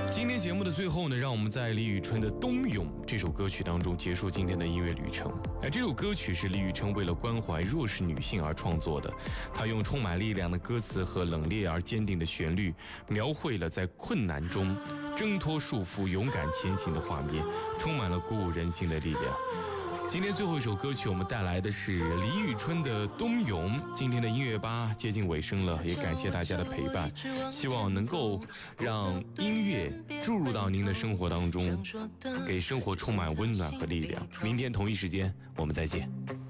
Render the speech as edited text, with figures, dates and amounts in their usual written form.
今天节目的最后呢，让我们在李宇春的《冬泳》这首歌曲当中结束今天的音乐旅程。这首歌曲是李宇春为了关怀弱势女性而创作的，她用充满力量的歌词和冷冽而坚定的旋律，描绘了在困难中挣脱束缚、勇敢前行的画面，充满了鼓舞人心的力量。今天最后一首歌曲我们带来的是李宇春的《冬泳》。今天的音乐吧接近尾声了，也感谢大家的陪伴，希望能够让音乐注入到您的生活当中，给生活充满温暖和力量。明天同一时间我们再见。